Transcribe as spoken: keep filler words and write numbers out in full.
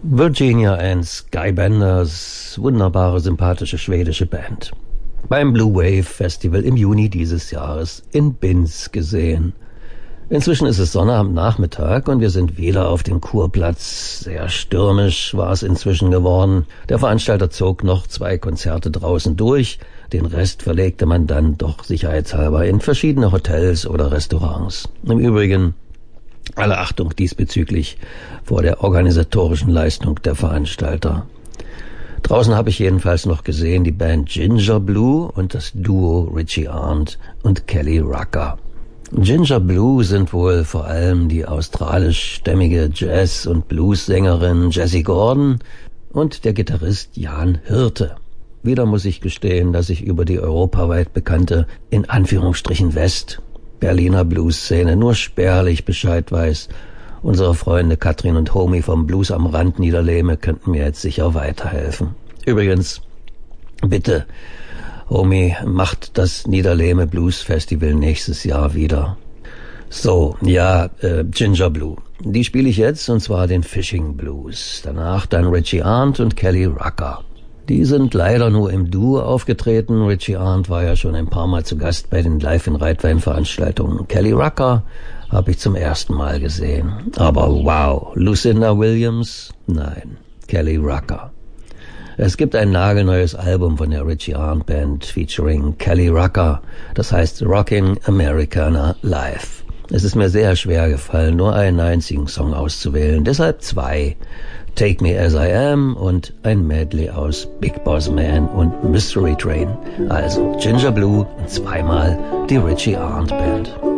Virginia and Skybenders, wunderbare, sympathische schwedische Band. Beim Blue Wave Festival im Juni dieses Jahres in Binz gesehen. Inzwischen ist es Sonnabendnachmittag und wir sind wieder auf dem Kurplatz. Sehr stürmisch war es inzwischen geworden. Der Veranstalter zog noch zwei Konzerte draußen durch. Den Rest verlegte man dann doch sicherheitshalber in verschiedene Hotels oder Restaurants. Im Übrigen alle Achtung diesbezüglich vor der organisatorischen Leistung der Veranstalter. Draußen habe ich jedenfalls noch gesehen die Band Ginger Blue und das Duo Richie Arndt und Kelly Rucker. Ginger Blue sind wohl vor allem die australischstämmige Jazz- und Blues-Sängerin Jessie Gordon und der Gitarrist Jan Hirte. Wieder muss ich gestehen, dass ich über die europaweit bekannte, in Anführungsstrichen West, Berliner Blues-Szene nur spärlich Bescheid weiß. Unsere Freunde Katrin und Homie vom Blues am Rand Niederlehme könnten mir jetzt sicher weiterhelfen. Übrigens, bitte, Homie, macht das Niederlehme Blues Festival nächstes Jahr wieder. So, ja, äh, Ginger Blue. Die spiele ich jetzt, und zwar den Fishing Blues. Danach dann Richie Arndt und Kelly Rucker. Die sind leider nur im Duo aufgetreten. Richie Arndt war ja schon ein paar Mal zu Gast bei den Live-in-Reitwein-Veranstaltungen. Kelly Rucker habe ich zum ersten Mal gesehen. Aber wow, Lucinda Williams? Nein, Kelly Rucker. Es gibt ein nagelneues Album von der Richie Arndt Band featuring Kelly Rucker. Das heißt Rockin' Americana Live. Es ist mir sehr schwer gefallen, nur einen einzigen Song auszuwählen. Deshalb zwei. Take Me As I Am und ein Medley aus Big Boss Man und Mystery Train. Also Ginger Blue und zweimal die Richie Arndt Band.